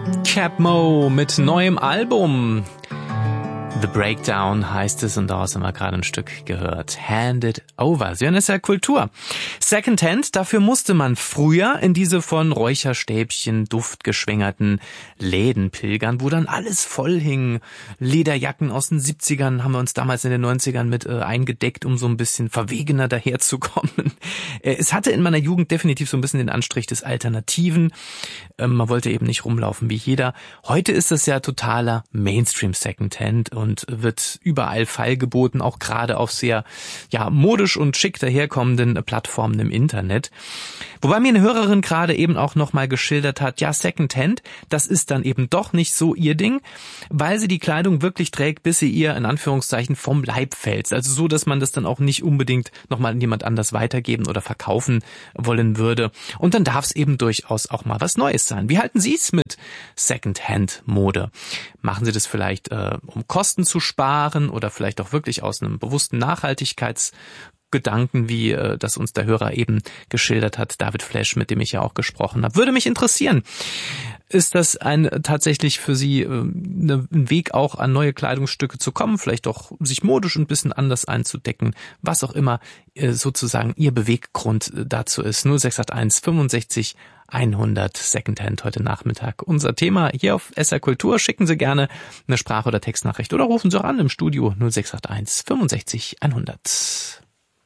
Cap Mo mit neuem Album. The Breakdown heißt es und daraus haben wir gerade ein Stück gehört. Hand It Over. Sie hören es ja Kultur. Secondhand, dafür musste man früher in diese von Räucherstäbchen duftgeschwängerten Läden pilgern, wo dann alles voll hing. Lederjacken aus den 70ern haben wir uns damals in den 90ern mit eingedeckt, um so ein bisschen verwegener daherzukommen. Es hatte in meiner Jugend definitiv so ein bisschen den Anstrich des Alternativen. Man wollte eben nicht rumlaufen wie jeder. Heute ist es ja totaler Mainstream Secondhand und wird überall feilgeboten, auch gerade auf sehr modisch und schick daherkommenden Plattformen im Internet. Wobei mir eine Hörerin gerade eben auch nochmal geschildert hat, ja, Secondhand, das ist dann eben doch nicht so ihr Ding, weil sie die Kleidung wirklich trägt, bis sie ihr in Anführungszeichen vom Leib fällt. Also so, dass man das dann auch nicht unbedingt nochmal an jemand anders weitergeben oder verkaufen wollen würde. Und dann darf es eben durchaus auch mal was Neues sein. Wie halten Sie es mit Secondhand-Mode? Machen Sie das vielleicht, um Kosten zu sparen oder vielleicht auch wirklich aus einem bewussten Nachhaltigkeitsgedanken, wie das uns der Hörer eben geschildert hat, David Flash, mit dem ich ja auch gesprochen habe. Würde mich interessieren. Ist das tatsächlich für Sie ein Weg, auch an neue Kleidungsstücke zu kommen, vielleicht auch sich modisch ein bisschen anders einzudecken, was auch immer sozusagen Ihr Beweggrund dazu ist? 0681 65 100 Secondhand heute Nachmittag. Unser Thema hier auf SR Kultur. Schicken Sie gerne eine Sprach- oder Textnachricht oder rufen Sie auch an im Studio 0681 65 100.